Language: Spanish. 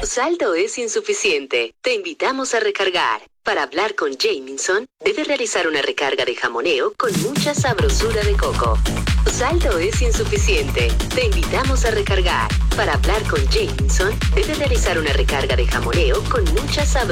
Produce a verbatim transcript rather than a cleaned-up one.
Saldo es insuficiente. Te invitamos a recargar. Para hablar con Jamison, debe realizar una recarga de jamoneo con mucha sabrosura de coco. Saldo es insuficiente. Te invitamos a recargar. Para hablar con Jamison, debe realizar una recarga de jamoneo con mucha sabrosura.